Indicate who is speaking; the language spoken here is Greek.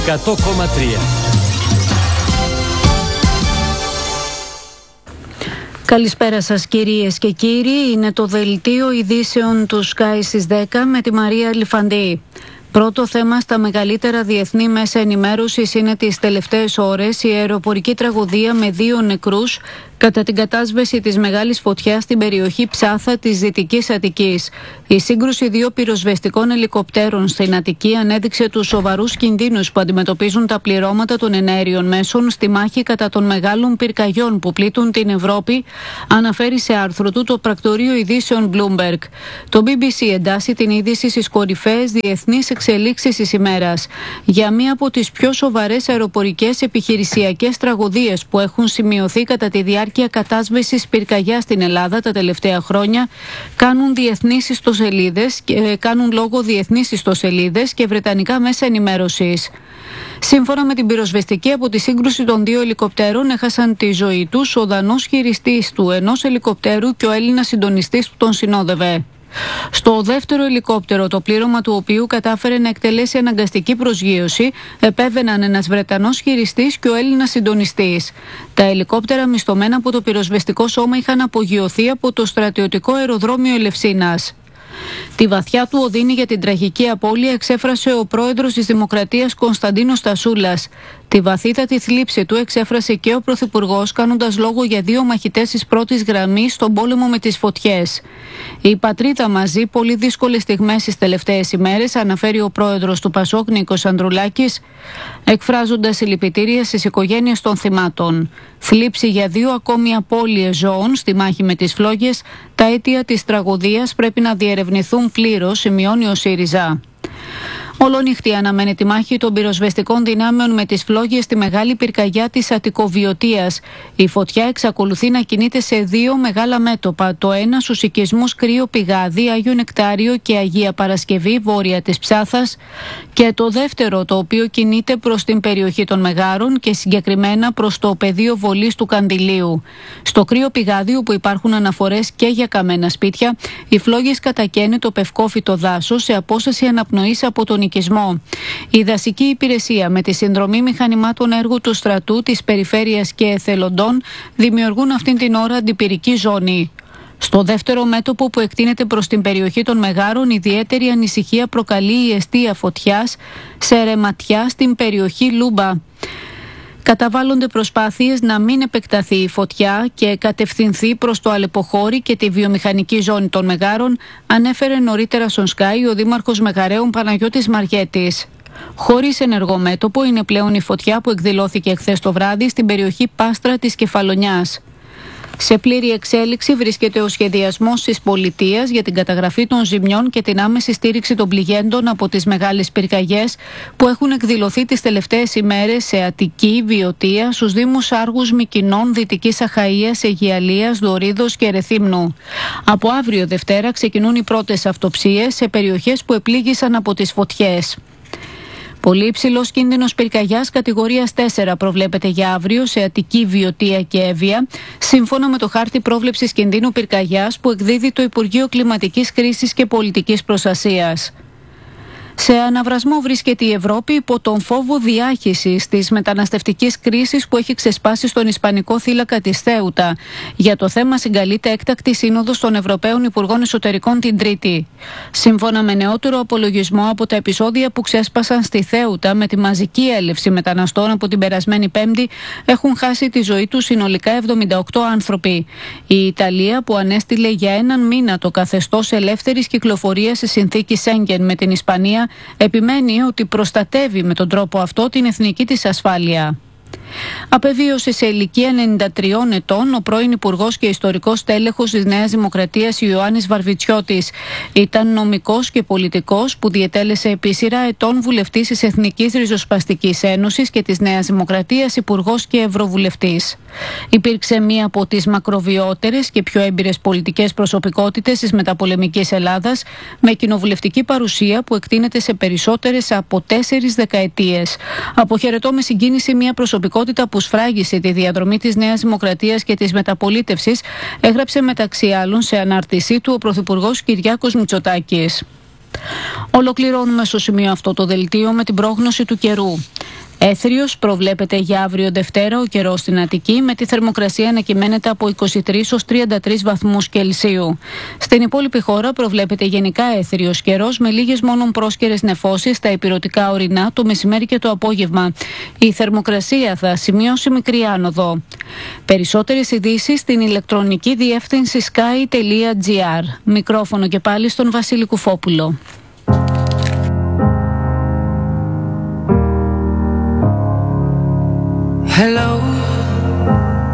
Speaker 1: 100,3.
Speaker 2: Καλησπέρα σας κυρίες και κύριοι, είναι το δελτίο ειδήσεων του Sky στις 10 με τη Μαρία Λιφαντή. Πρώτο θέμα στα μεγαλύτερα διεθνή μέσα ενημέρωσης είναι τις τελευταίες ώρες η αεροπορική τραγωδία με 2 νεκρούς κατά την κατάσβεση της μεγάλης φωτιάς στην περιοχή Ψάθα της Δυτικής Αττικής. Η σύγκρουση 2 πυροσβεστικών ελικοπτέρων στην Αττική ανέδειξε τους σοβαρούς κινδύνους που αντιμετωπίζουν τα πληρώματα των εναέριων μέσων στη μάχη κατά των μεγάλων πυρκαγιών που πλήττουν την Ευρώπη, αναφέρει σε άρθρο του το πρακτορείο ειδήσεων Bloomberg. Το BBC εντάσσει την είδηση στις κορυφαίες διεθνείς εξελίξεις της ημέρας για μία από τις πιο σοβαρές αεροπορικές επιχειρησιακές τραγωδίες που έχουν σημειωθεί κατά τη διάρκεια κατάσβεσης πυρκαγιάς στην Ελλάδα τα τελευταία χρόνια. Κάνουν λόγο διεθνείς ιστοσελίδες και βρετανικά μέσα ενημέρωσης. Σύμφωνα με την πυροσβεστική, από τη σύγκρουση των 2 ελικοπτέρων έχασαν τη ζωή τους ο Δανός χειριστής του ενός ελικοπτέρου και ο Έλληνας συντονιστής που τον συνόδευε. Στο δεύτερο ελικόπτερο, το πλήρωμα του οποίου κατάφερε να εκτελέσει αναγκαστική προσγείωση, επέβαιναν ένας Βρετανός χειριστής και ο Έλληνας συντονιστής. Τα ελικόπτερα μισθωμένα από το πυροσβεστικό σώμα είχαν απογειωθεί από το στρατιωτικό αεροδρόμιο Ελευσίνας. Τη βαθιά του οδύνη για την τραγική απώλεια εξέφρασε ο πρόεδρος της Δημοκρατίας Κωνσταντίνος Τασούλας. Τη βαθύτατη θλίψη του εξέφρασε και ο Πρωθυπουργός, κάνοντας λόγο για 2 μαχητές της πρώτης γραμμής στον πόλεμο με τις φωτιές. Η πατρίδα μαζί πολύ δύσκολες στιγμές τις τελευταίες ημέρες, αναφέρει ο πρόεδρος του ΠΑΣΟΚ Νίκος Ανδρουλάκης, εκφράζοντας συλληπιτήρια στις οικογένειες των θυμάτων. Θλίψη για 2 ακόμη απώλειες ζώων στη μάχη με τις φλόγες, τα αίτια της τραγωδίας πρέπει να διερευνηθούν πλήρως, σημειώνει ο ΣΥΡΙΖΑ. Ολονύχτη αναμένει τη μάχη των πυροσβεστικών δυνάμεων με τις φλόγες στη μεγάλη πυρκαγιά της Αττικοβιωτίας. Η φωτιά εξακολουθεί να κινείται σε 2 μεγάλα μέτωπα. Το ένα στους οικισμούς Κρύο Πηγάδι, Άγιο Νεκτάριο και Αγία Παρασκευή, βόρεια της Ψάθας. Και το δεύτερο, το οποίο κινείται προς την περιοχή των Μεγάρων και συγκεκριμένα προς το πεδίο βολής του Καντιλίου. Στο Κρύο Πηγάδι, όπου υπάρχουν αναφορές και για καμένα σπίτια, οι φλόγες κατακαίνε το πευκόφυτο δάσος σε απόσταση αναπνοής από τον οικισμό. Η δασική υπηρεσία με τη συνδρομή μηχανημάτων έργου του στρατού, της περιφέρειας και εθελοντών δημιουργούν αυτήν την ώρα αντιπυρική ζώνη. Στο δεύτερο μέτωπο που εκτείνεται προς την περιοχή των Μεγάρων, ιδιαίτερη ανησυχία προκαλεί η εστία φωτιάς σε Ρεματιά στην περιοχή Λούμπα. Καταβάλλονται προσπάθειες να μην επεκταθεί η φωτιά και κατευθυνθεί προς το Αλεποχώρι και τη βιομηχανική ζώνη των Μεγάρων, ανέφερε νωρίτερα στον Sky ο Δήμαρχος Μεγαρέων Παναγιώτης Μαριέτης. Χωρίς ενεργό μέτωπο είναι πλέον η φωτιά που εκδηλώθηκε χθες το βράδυ στην περιοχή Πάστρα της Κεφαλονιάς. Σε πλήρη εξέλιξη βρίσκεται ο σχεδιασμός της πολιτείας για την καταγραφή των ζημιών και την άμεση στήριξη των πληγέντων από τις μεγάλες πυρκαγιές που έχουν εκδηλωθεί τις τελευταίες ημέρες σε Αττική, Βιωτία, στους δήμους Άργους, Μυκηνών, Δυτικής Αχαΐας, Αιγιαλίας, Δωρίδος και Ρεθύμνου. Από αύριο Δευτέρα ξεκινούν οι πρώτες αυτοψίες σε περιοχές που επλήγησαν από τις φωτιές. Πολύ υψηλός κίνδυνος πυρκαγιάς κατηγορίας 4 προβλέπεται για αύριο σε Αττική, Βιωτία και Εύβοια, σύμφωνα με το χάρτη πρόβλεψης κινδύνου πυρκαγιάς που εκδίδει το Υπουργείο Κλιματικής Κρίσης και Πολιτικής Προστασίας. Σε αναβρασμό βρίσκεται η Ευρώπη υπό τον φόβο διάχυσης της μεταναστευτικής κρίσης που έχει ξεσπάσει στον Ισπανικό θύλακα της Θέουτα. Για το θέμα συγκαλείται έκτακτη σύνοδος των Ευρωπαίων Υπουργών Εσωτερικών την Τρίτη. Σύμφωνα με νεότερο απολογισμό από τα επεισόδια που ξέσπασαν στη Θέουτα με τη μαζική έλευση μεταναστών από την περασμένη Πέμπτη, έχουν χάσει τη ζωή τους συνολικά 78 άνθρωποι. Η Ιταλία, που ανέστηλε για 1 μήνα το καθεστώς ελεύθερης κυκλοφορίας σε συνθήκη Σέγγεν με την Ισπανία, επιμένει ότι προστατεύει με τον τρόπο αυτό την εθνική της ασφάλεια. Απεβίωσε σε ηλικία 93 ετών ο πρώην Υπουργός και ιστορικός τέλεχος της Νέας Δημοκρατίας Ιωάννης Βαρβιτσιώτης. Ήταν νομικός και πολιτικός που διετέλεσε επί σειρά ετών βουλευτής της Εθνικής Ριζοσπαστικής Ένωσης και της Νέας Δημοκρατίας, υπουργός και ευρωβουλευτής. Υπήρξε μία από τις μακροβιότερες και πιο έμπειρες πολιτικές προσωπικότητες της μεταπολεμικής Ελλάδας, με κοινοβουλευτική παρουσία που εκτείνεται σε περισσότερες από 4 δεκαετίες. Αποχαιρετώ με συγκίνηση μία προσωπικότητα που σφράγισε τη διαδρομή της Νέας Δημοκρατίας και της μεταπολίτευσης, έγραψε μεταξύ άλλων σε ανάρτησή του ο Πρωθυπουργός Κυριάκος Μητσοτάκης. Ολοκληρώνουμε στο σημείο αυτό το δελτίο με την πρόγνωση του καιρού. Έθριος προβλέπεται για αύριο Δευτέρα ο καιρός στην Αττική, με τη θερμοκρασία να κυμαίνεται από 23 ως 33 βαθμούς Κελσίου. Στην υπόλοιπη χώρα προβλέπεται γενικά έθριος καιρός, με λίγες μόνον πρόσκαιρες νεφώσεις στα ηπειρωτικά ορεινά το μεσημέρι και το απόγευμα. Η θερμοκρασία θα σημειώσει μικρή άνοδο. Περισσότερες ειδήσεις στην ηλεκτρονική διεύθυνση sky.gr. Μικρόφωνο και πάλι στον Βασίλη Κουφόπουλο.
Speaker 1: Hello